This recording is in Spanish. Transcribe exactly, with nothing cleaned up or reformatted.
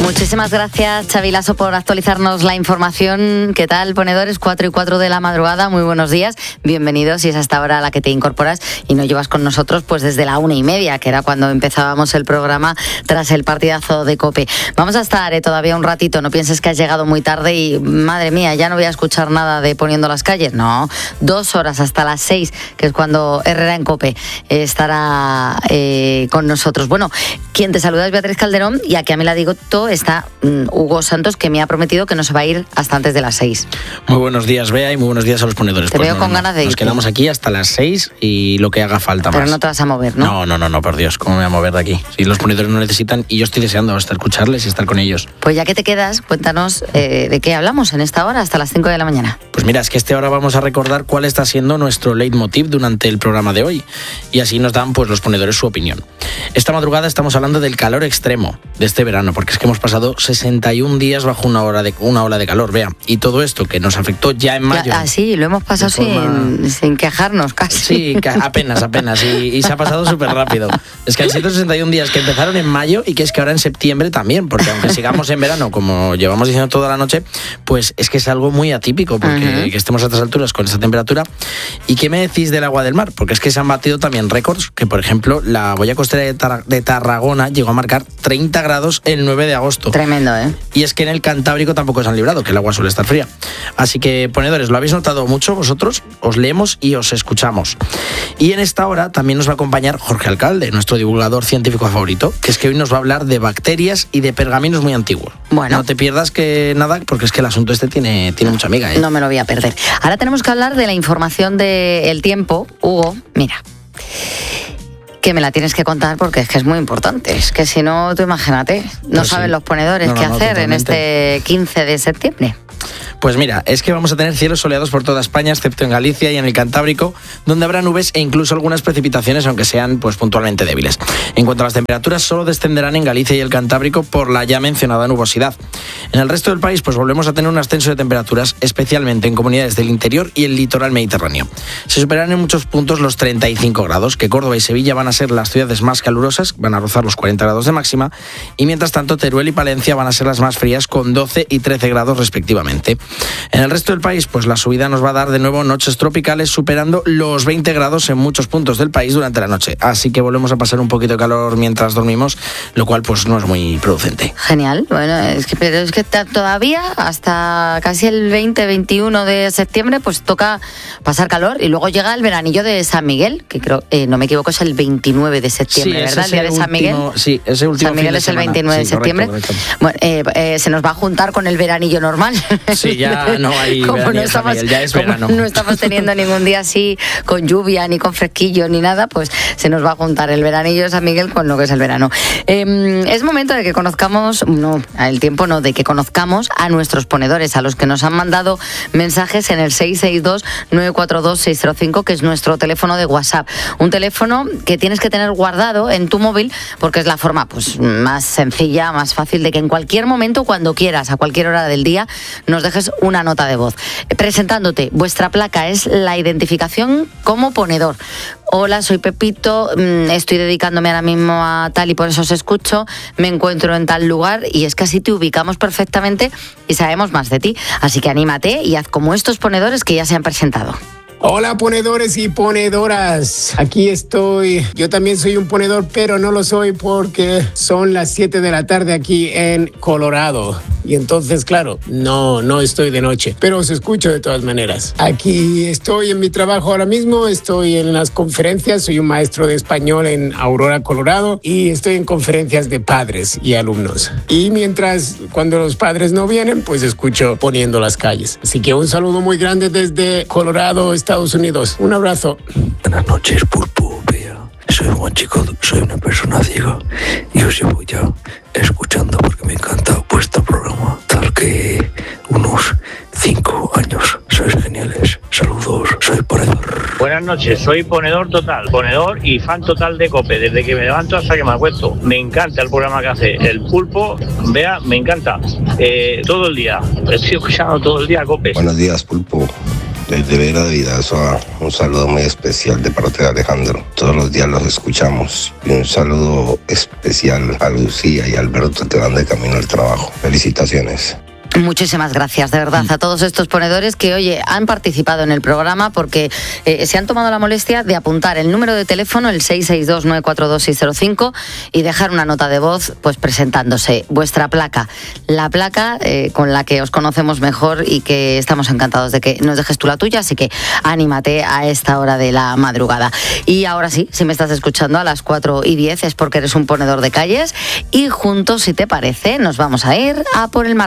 Muchísimas gracias, Xavi Lasso, por actualizarnos la información. ¿Qué tal, ponedores? cuatro y cuatro de la madrugada, muy buenos días. Bienvenidos, si es hasta ahora a la que te incorporas y no llevas con nosotros pues desde la una y media, que era cuando empezábamos el programa tras el partidazo de COPE. Vamos a estar eh, todavía un ratito, no pienses que has llegado muy tarde y, madre mía, ya no voy a escuchar nada de Poniendo las Calles. No, dos horas hasta las seis, que es cuando Herrera en COPE eh, estará eh, con nosotros. Bueno, quien te saluda es Beatriz Calderón y aquí a mi ladito está um, Hugo Santos, que me ha prometido que no se va a ir hasta antes de las seis. Muy buenos días, Bea, y muy buenos días a los ponedores. Te pues veo no, con no, ganas de ir. Nos quedamos aquí hasta las seis y lo que haga falta. Pero más. no te vas a mover, ¿no? No, no, no, no, por Dios, ¿cómo me voy a mover de aquí? Si los ponedores no necesitan, y yo estoy deseando hasta escucharles y estar con ellos. Pues ya que te quedas, cuéntanos eh, de qué hablamos en esta hora hasta las cinco de la mañana. Pues mira, es que este hora vamos a recordar cuál está siendo nuestro leitmotiv durante el programa de hoy, y así nos dan pues los ponedores su opinión. Esta madrugada estamos hablando del calor extremo de este verano, porque es que hemos pasado sesenta y un días bajo una hora de una ola de calor, Bea, y todo esto que nos afectó ya en mayo. Ah, sí, lo hemos pasado forma... sin, sin quejarnos casi. Sí, apenas, apenas, y, y se ha pasado súper rápido. Es que han sido sesenta y un días que empezaron en mayo y que es que ahora en septiembre también, porque aunque sigamos en verano, como llevamos diciendo toda la noche, pues es que es algo muy atípico, porque uh-huh. que estemos a estas alturas con esta temperatura. ¿Y qué me decís del agua del mar? Porque es que se han batido también récords, que por ejemplo la boya costera de, Tar- de Tarragona llegó a marcar treinta grados el nueve de agosto. Tremendo, ¿eh? Y es que en el Cantábrico tampoco se han librado, que el agua suele estar fría. Así que, ponedores, ¿lo habéis notado mucho vosotros? Os leemos y os escuchamos. Y en esta hora también nos va a acompañar Jorge Alcalde, nuestro divulgador científico favorito, que es que hoy nos va a hablar de bacterias y de pergaminos muy antiguos. Bueno. No te pierdas que nada, porque es que el asunto este tiene, tiene mucha amiga, ¿eh? No me lo voy a perder. Ahora tenemos que hablar de la información del tiempo. Hugo, mira, que me la tienes que contar porque es que es muy importante. Es que si no, tú imagínate, no pues saben sí. los ponedores no, qué no, hacer no, en este quince de septiembre. Pues mira, es que vamos a tener cielos soleados por toda España, excepto en Galicia y en el Cantábrico, donde habrá nubes e incluso algunas precipitaciones, aunque sean pues puntualmente débiles. En cuanto a las temperaturas, solo descenderán en Galicia y el Cantábrico por la ya mencionada nubosidad. En el resto del país, pues volvemos a tener un ascenso de temperaturas, especialmente en comunidades del interior y el litoral mediterráneo. Se superarán en muchos puntos los treinta y cinco grados, que Córdoba y Sevilla van a ser las ciudades más calurosas, van a rozar los cuarenta grados de máxima, y mientras tanto Teruel y Palencia van a ser las más frías, con doce y trece grados respectivamente. En el resto del país, pues la subida nos va a dar de nuevo noches tropicales superando los veinte grados en muchos puntos del país durante la noche. Así que volvemos a pasar un poquito de calor mientras dormimos, lo cual pues no es muy producente. Genial. Bueno, es que, pero es que todavía hasta casi el veinte veintiuno de septiembre pues toca pasar calor y luego llega el veranillo de San Miguel, que creo, eh, no me equivoco, es el veintinueve de septiembre, sí, ¿verdad? El día de San Miguel. Sí, ese último San Miguel fin de es el semana. veintinueve de Sí, septiembre. correcto, correcto. Bueno, eh, eh, se nos va a juntar con el veranillo normal. Sí, ya no hay como veranillo no de San estamos, Miguel, ya es como verano. no estamos teniendo ningún día así con lluvia, ni con fresquillo, ni nada, pues se nos va a juntar el veranillo de San Miguel con lo que es el verano. Eh, es momento de que conozcamos, no, el tiempo no, de que conozcamos a nuestros ponedores, a los que nos han mandado mensajes en el seis seis dos, nueve cuatro dos, seis cero cinco, que es nuestro teléfono de WhatsApp. Un teléfono que tienes que tener guardado en tu móvil porque es la forma pues más sencilla, más fácil de que en cualquier momento, cuando quieras, a cualquier hora del día, nos dejes una nota de voz. Presentándote, vuestra placa es la identificación como ponedor. Hola, soy Pepito, estoy dedicándome ahora mismo a tal y por eso os escucho, me encuentro en tal lugar, y es que así te ubicamos perfectamente y sabemos más de ti. Así que anímate y haz como estos ponedores que ya se han presentado. Hola ponedores y ponedoras, aquí estoy. Yo también soy un ponedor, pero no lo soy porque son las siete de la tarde aquí en Colorado. Y entonces, claro, no, no estoy de noche, pero os escucho de todas maneras. Aquí estoy en mi trabajo ahora mismo, estoy en las conferencias, soy un maestro de español en Aurora, Colorado, y estoy en conferencias de padres y alumnos. Y mientras, cuando los padres no vienen, pues escucho Poniendo las Calles. Así que un saludo muy grande desde Colorado, Estados Unidos. Un abrazo. Buenas noches, Pulpo, Bea. Soy Juan Chico, soy una persona ciega y os llevo ya escuchando porque me encanta vuestro programa. Tal que unos cinco años. Sois geniales. Saludos, soy ponedor. Buenas noches, soy ponedor total, ponedor y fan total de COPE, desde que me levanto hasta que me acuesto. Me encanta el programa que hace el Pulpo, Bea, me encanta. Eh, todo el día, estoy escuchando todo el día COPE. Buenos días, Pulpo. desde Vera de Vidasoa, un saludo muy especial de parte de Alejandro. Todos los días los escuchamos. Y un saludo especial a Lucía y a Alberto que van de camino al trabajo. Felicitaciones. Muchísimas gracias, de verdad, a todos estos ponedores que, oye, han participado en el programa porque eh, se han tomado la molestia de apuntar el número de teléfono, el seis seis dos nueve cuatro dos seis cero cinco, y dejar una nota de voz, pues presentándose vuestra placa, la placa eh, con la que os conocemos mejor y que estamos encantados de que nos dejes tú la tuya, así que anímate a esta hora de la madrugada. Y ahora sí, si me estás escuchando a las cuatro y diez es porque eres un ponedor de calles y juntos, si te parece, nos vamos a ir a por el mar.